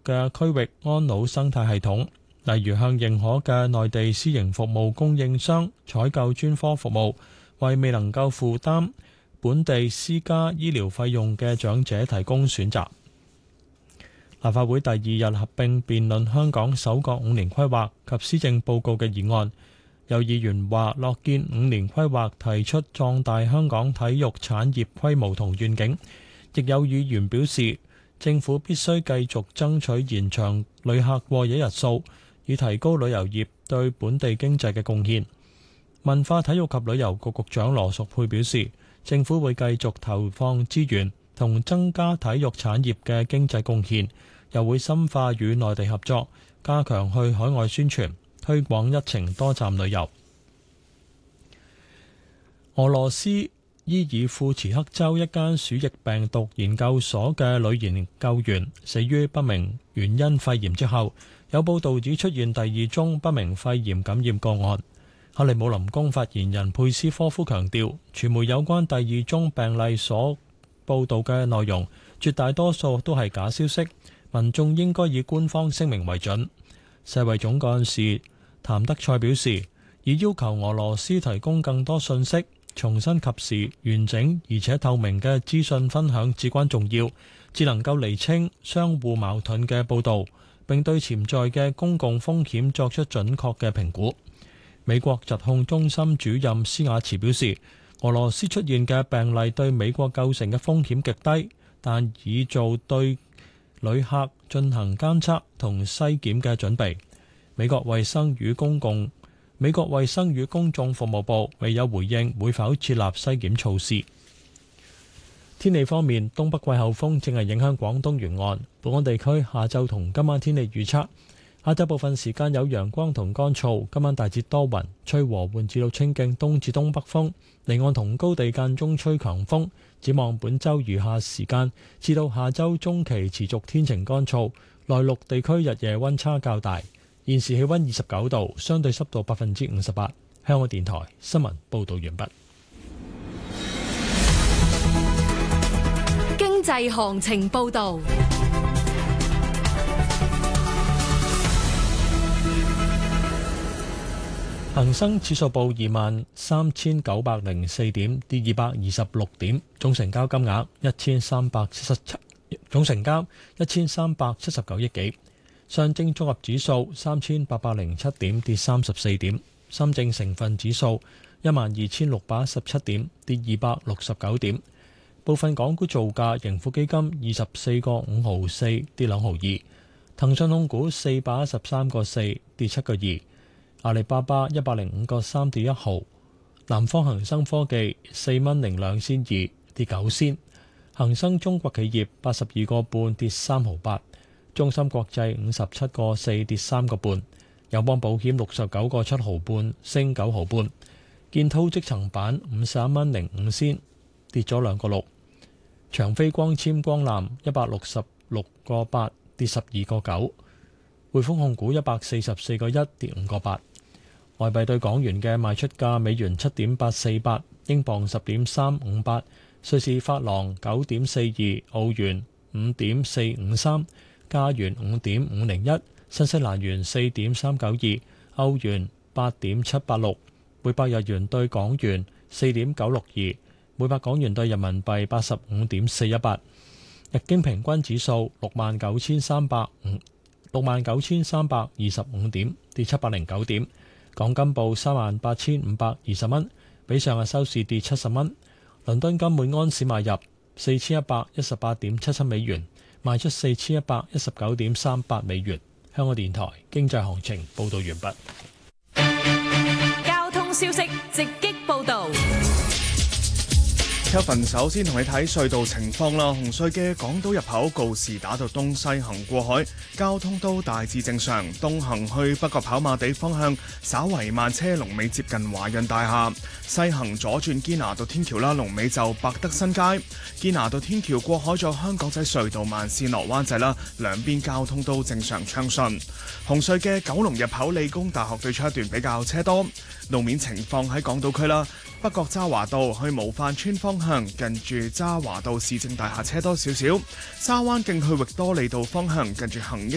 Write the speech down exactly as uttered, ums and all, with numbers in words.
嘅區域安老生態系統，例如向認可嘅內地私營服務供應商採購專科服務，為未能夠負擔本地私家醫療費用嘅長者提供選擇。立法會第二日合併辯論香港首個五年規劃及施政報告嘅議案，有議員話樂見五年規劃提出壯大香港體育產業規模同願景，亦有議員表示政府必須繼續爭取延長旅客過夜日數，以提高旅遊業對本地經濟嘅貢獻。文化體育及旅遊局局長羅淑佩表示，政府會繼續投放資源同增加體育產業嘅經濟貢獻，又會深化與內地合作，加強去海外宣傳，推廣一程多站旅遊。俄羅斯伊爾庫茨克州一間鼠疫病毒研究所嘅女研究員死於不明原因肺炎之後，有報導指出現第二宗不明肺炎感染個案。克里姆林宮發言人佩斯科夫強調，傳媒有關第二宗病例所報導嘅內容，絕大多數都係假消息，民眾應該以官方聲明為準。世衛總幹事譚德塞表示，已要求俄羅斯提供更多信息，重新及時、完整而且透明嘅資訊分享至關重要，只能夠釐清相互矛盾嘅報導，並對潛在嘅公共風險作出準確嘅評估。美國疾控中心主任斯瓦茨表示，俄羅斯出現嘅病例對美國構成嘅風險極低，但已做對旅客進行監測同篩檢嘅準備。美國衛生與公共美國衛生與公眾服務部未有回應會否設立篩檢措施。天氣方面，東北季候風正係影響廣東沿岸，本港地區下晝同今晚天氣預測。下晝部分時間有陽光同乾燥，今晚大致多雲，吹和緩至到清勁東至東北風，離岸同高地間中吹強風。展望本週餘下時間至到下週中期持續天晴乾燥，內陸地區日夜溫差較大。現時氣溫二十九度，相對濕度百分之五十八。香港電台新聞報道完畢。 經濟行情報道。 恒生指數報二萬三千九百零四點，跌二百二十六點，總成交金額一千三百七十七，總成交一千三百七十九億幾。上證綜合指數三千八百零七點，跌三十四點。深證成分指數一萬二千六百一十七點，跌二百六十九點。部分港股造價，盈富基金二十四個五毫四，跌兩毫二。騰訊控股四百一十三個四，跌七個二。阿里巴巴一百零五個三，跌一毫。南方恒生科技四蚊零兩仙二，跌九仙。恒生中國企業八十二個半，跌三毫八。中芯國際五十七個四，跌三個半。友邦保險六十九個七毫半，升九毫半。建滔積層板五十一蚊零五仙，跌咗兩個六。長飛光纖光纜一百六十六個八，跌十二個九。匯豐控股一百四十四個一，跌五個八。外幣對港元嘅賣出價：美元七點八四八，英鎊十點三五八，瑞士法郎九點四二，澳元五點四五三，加元五點五零一，新西蘭元四點三九二，歐元八點七八六，每百日元對港元四點九六二，每百港元對人民幣八十五點四一八。日經平均指數六萬九千三百五。六萬九千三百二十五點，跌七百零九點。港金報三萬八千五百二十蚊，比上日收市跌七十蚊。倫敦金每安士買入四千一百一十八點七七美元，賣出四千一百一十九點三八美元。香港電台經濟行情報道完畢。交通消息直擊報道。 Kevin 首先同你睇隧道情況啦。紅隧嘅港島入口告士打道東西行過海，交通都大致正常。東行去北角跑馬地方向稍為慢車，龍尾接近華潤大廈。西行左轉堅拿道天橋啦，龍尾就百德新街。堅拿道天橋過海咗香港仔隧道慢線落灣仔啦，兩邊交通都正常暢順。紅隧嘅九龍入口理工大學對出一段比較車多。路面情況喺港島區啦，北角渣華道去模範村方向近住渣華道市政大廈車多少少，沙灣徑去域多利道方向近住恒益